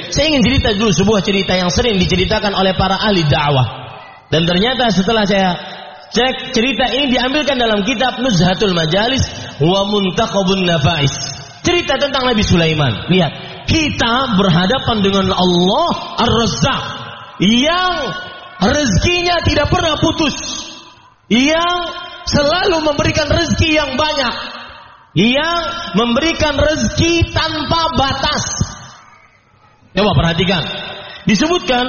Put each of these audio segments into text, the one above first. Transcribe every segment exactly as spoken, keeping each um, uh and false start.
Saya ingin cerita dulu sebuah cerita yang sering diceritakan oleh para ahli dakwah. Dan ternyata setelah saya cek, cerita ini diambilkan dalam kitab Nuzhatul Majalis wa Muntakhabun Nafais. Cerita tentang Nabi Sulaiman. Lihat, kita berhadapan dengan Allah Ar-Razzaq yang rezekinya tidak pernah putus, yang selalu memberikan rezeki yang banyak, yang memberikan rezeki tanpa batas. Coba perhatikan, disebutkan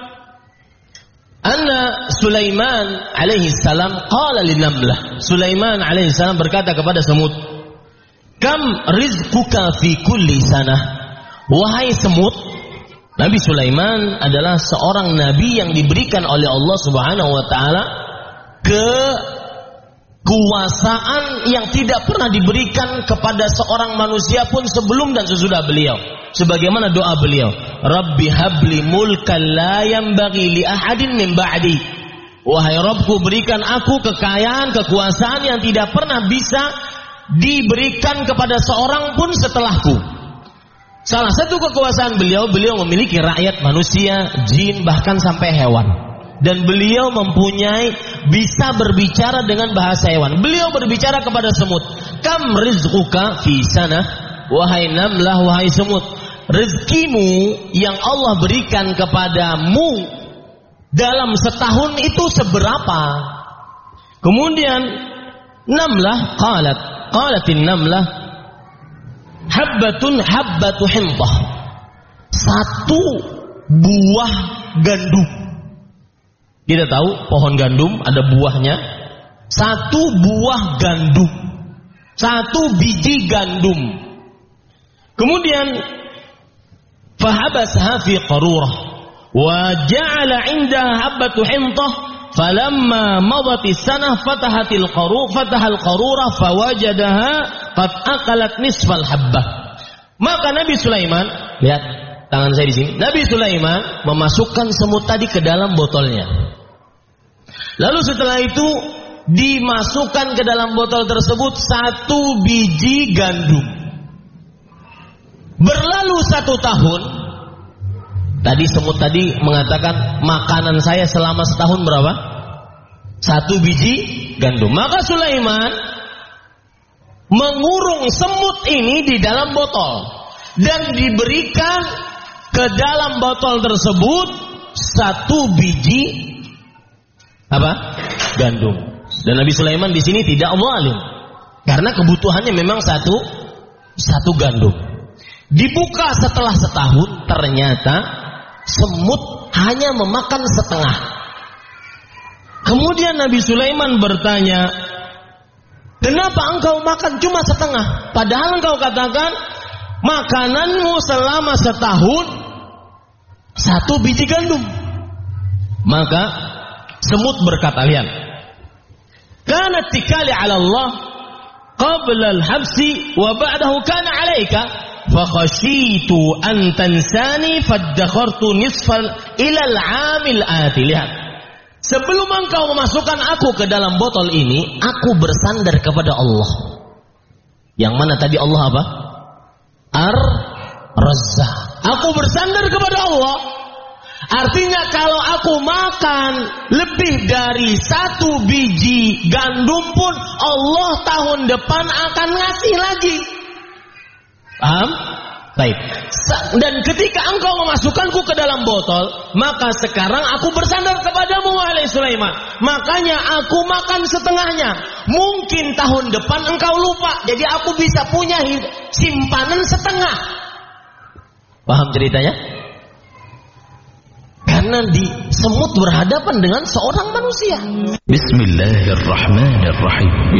anna Sulaiman alaihi salam qala linamlah. Sulaiman alaihi salam berkata kepada semut, "Kam rizquka fi kulli sanah?" Wahai semut, Nabi Sulaiman adalah seorang nabi yang diberikan oleh Allah Subhanahu wa taala kekuasaan yang tidak pernah diberikan kepada seorang manusia pun sebelum dan sesudah beliau. Sebagaimana doa beliau, Rabbi habli mulkan la yanbaghi li ahadin min ba'di. Wahai Rabbku, berikan aku kekayaan, kekuasaan yang tidak pernah bisa diberikan kepada seorang pun setelahku. Salah satu kekuasaan beliau, beliau memiliki rakyat manusia, jin, bahkan sampai hewan. Dan beliau mempunyai, bisa berbicara dengan bahasa hewan. Beliau berbicara kepada semut, kam rizquka fi sana? Wahai namlah, wahai semut, rezekimu yang Allah berikan kepadamu dalam setahun itu seberapa? Kemudian namlah qalat, qalatin namlah habbatun habbatu hintah. Satu buah gandum. Kita tahu pohon gandum ada buahnya. Satu buah gandum, satu biji gandum. Kemudian fahabasha fi qarurah wa ja'ala 'indaha habbatu hintah falamma madatis sanah fatahatil qarur fatahal qarurah fawajadaha qad akalat nisfal habbah. Maka Nabi Sulaiman, lihat tangan saya di sini. Nabi Sulaiman memasukkan semut tadi ke dalam botolnya. Lalu setelah itu dimasukkan ke dalam botol tersebut satu biji gandum. Berlalu satu tahun. Tadi semut tadi mengatakan makanan saya selama setahun berapa? Satu biji gandum. Maka Sulaiman mengurung semut ini di dalam botol dan diberikan ke dalam botol tersebut satu biji apa? Gandum. Dan Nabi Sulaiman di sini tidak zalim karena kebutuhannya memang satu satu gandum. Dibuka setelah setahun, ternyata semut hanya memakan setengah. Kemudian Nabi Sulaiman bertanya, kenapa engkau makan cuma setengah? Padahal engkau katakan makananmu selama setahun satu biji gandum. Maka semut berkata, lihat, kana tikali ala Allah qabla al-habsi wa ba'dahu kana alaika fa khashitu an tansani faddakhartu nisfal ila al-'amil ati. Lihat, sebelum engkau memasukkan aku ke dalam botol ini, aku bersandar kepada Allah. Yang mana tadi Allah apa? Ar-Razzaq. Aku bersandar kepada Allah. Artinya kalau aku makan lebih dari satu biji gandum pun Allah tahun depan akan ngasih lagi. Paham? Baik. Dan ketika engkau memasukkanku ke dalam botol, maka sekarang aku bersandar kepadamu wahai Sulaiman. Makanya aku makan setengahnya. Mungkin tahun depan engkau lupa, jadi aku bisa punya simpanan setengah. Paham ceritanya? Karena di semut berhadapan dengan seorang manusia. Bismillahirrahmanirrahim.